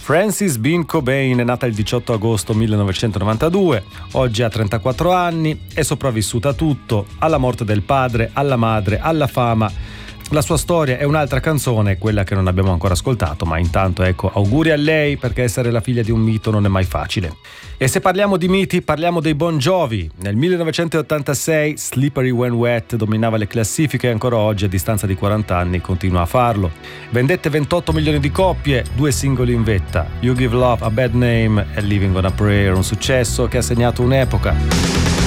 Frances Bean Cobain è nata il 18 agosto 1992, oggi ha 34 anni, è sopravvissuta a tutto, alla morte del padre, alla madre, alla fama. La sua storia è un'altra canzone, quella che non abbiamo ancora ascoltato, ma intanto ecco, auguri a lei, perché essere la figlia di un mito non è mai facile. E se parliamo di miti, parliamo dei Bon Jovi. Nel 1986 Slippery When Wet dominava le classifiche e ancora oggi, a distanza di 40 anni, continua a farlo. Vendette 28 milioni di copie, 2 singoli in vetta, You Give Love a Bad Name e Living on a Prayer, un successo che ha segnato un'epoca.